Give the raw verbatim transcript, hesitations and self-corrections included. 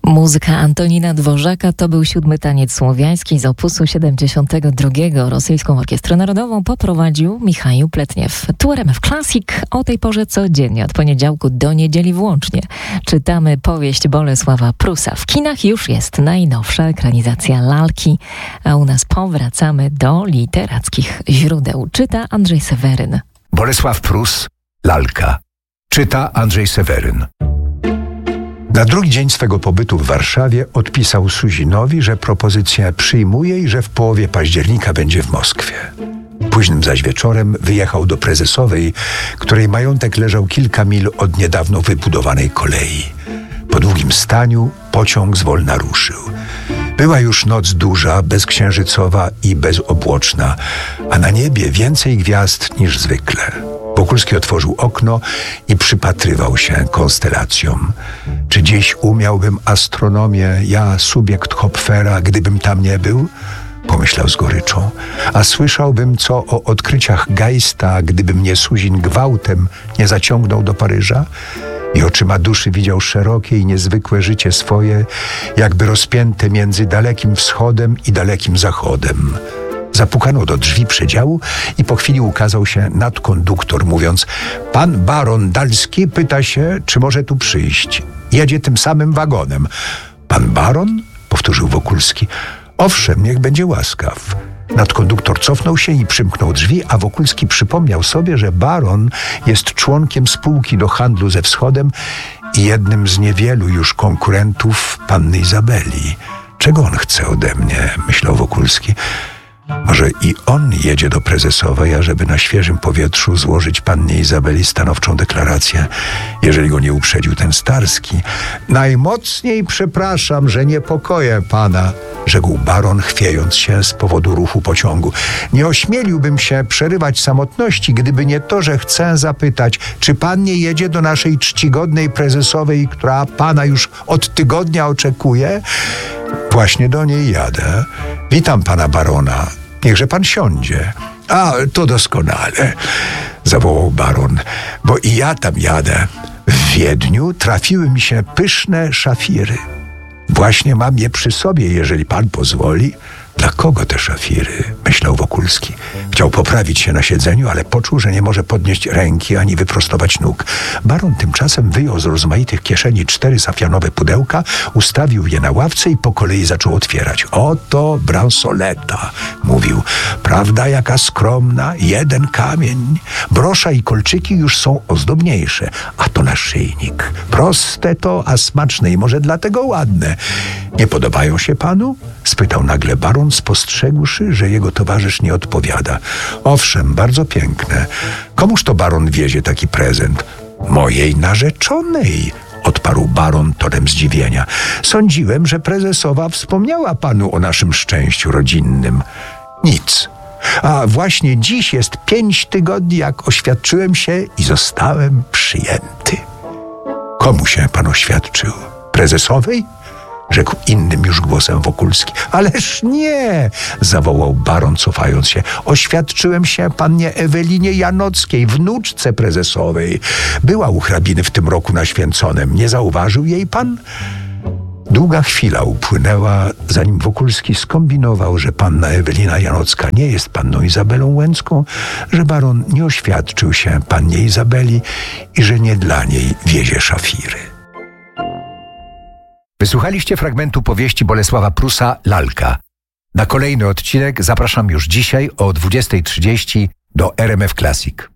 Muzyka Antonina Dworzaka to był siódmy taniec słowiański z opusu siedemdziesiątego drugiego. Rosyjską Orkiestrę Narodową poprowadził Michał Pletniew. Tu R M F Classic o tej porze codziennie, od poniedziałku do niedzieli włącznie. Czytamy powieść Bolesława Prusa. W kinach już jest najnowsza ekranizacja Lalki, a u nas powracamy do literackich źródeł. Czyta Andrzej Seweryn. Bolesław Prus, Lalka. Czyta Andrzej Seweryn. Na drugi dzień swego pobytu w Warszawie odpisał Suzinowi, że propozycję przyjmuje i że w połowie października będzie w Moskwie. Późnym zaś wieczorem wyjechał do Prezesowej, której majątek leżał kilka mil od niedawno wybudowanej kolei. Po długim staniu pociąg zwolna ruszył. Była już noc duża, bezksiężycowa i bezobłoczna, a na niebie więcej gwiazd niż zwykle. Wokulski otworzył okno i przypatrywał się konstelacjom. Czy dziś umiałbym astronomię, ja, subiekt Hopfera, gdybym tam nie był? Pomyślał z goryczą. A słyszałbym co o odkryciach Geista, gdyby mnie Suzin gwałtem nie zaciągnął do Paryża? I oczyma duszy widział szerokie i niezwykłe życie swoje, jakby rozpięte między dalekim wschodem i dalekim zachodem. Zapukano do drzwi przedziału i po chwili ukazał się nadkonduktor, mówiąc: pan baron Dalski pyta się, czy może tu przyjść. Jedzie tym samym wagonem. Pan baron? Powtórzył Wokulski. Owszem, niech będzie łaskaw. Nadkonduktor cofnął się i przymknął drzwi, a Wokulski przypomniał sobie, że baron jest członkiem spółki do handlu ze wschodem i jednym z niewielu już konkurentów panny Izabeli. Czego on chce ode mnie? Myślał Wokulski. Może i on jedzie do Prezesowej, ażeby na świeżym powietrzu złożyć pannie Izabeli stanowczą deklarację, jeżeli go nie uprzedził ten Starski. Najmocniej przepraszam, że niepokoję pana, rzekł baron, chwiejąc się z powodu ruchu pociągu. Nie ośmieliłbym się przerywać samotności, gdyby nie to, że chcę zapytać, czy pan nie jedzie do naszej czcigodnej Prezesowej, która pana już od tygodnia oczekuje? Właśnie do niej jadę. Witam pana barona. Niechże pan siądzie. A, to doskonale, zawołał baron, bo i ja tam jadę. W Wiedniu trafiły mi się pyszne szafiry. Właśnie mam je przy sobie, jeżeli pan pozwoli. Dla kogo te szafiry? Myślał Wokulski. Chciał poprawić się na siedzeniu, ale poczuł, że nie może podnieść ręki ani wyprostować nóg. Baron tymczasem wyjął z rozmaitych kieszeni cztery safianowe pudełka, ustawił je na ławce i po kolei zaczął otwierać. Oto bransoleta, mówił. Prawda jaka skromna, jeden kamień. Brosza i kolczyki już są ozdobniejsze, a to naszyjnik. Proste to, a smaczne i może dlatego ładne. Nie podobają się panu? Spytał nagle baron, spostrzegłszy, że jego towarzysz nie odpowiada. Owszem, bardzo piękne. Komuż to baron wiezie taki prezent? Mojej narzeczonej, odparł baron tonem zdziwienia. Sądziłem, że prezesowa wspomniała panu o naszym szczęściu rodzinnym. Nic. A właśnie dziś jest pięć tygodni, jak oświadczyłem się i zostałem przyjęty. Komu się pan oświadczył? Prezesowej? Rzekł innym już głosem Wokulski. Ależ nie, zawołał baron, cofając się. Oświadczyłem się pannie Ewelinie Janockiej, wnuczce prezesowej. Była u hrabiny w tym roku na Święconem. Nie zauważył jej pan? Długa chwila upłynęła, zanim Wokulski skombinował, że panna Ewelina Janocka nie jest panną Izabelą Łęcką, że baron nie oświadczył się pannie Izabeli i że nie dla niej wiezie szafiry. Wysłuchaliście fragmentu powieści Bolesława Prusa Lalka. Na kolejny odcinek zapraszam już dzisiaj o dwudziestej trzydzieści do R M F Classic.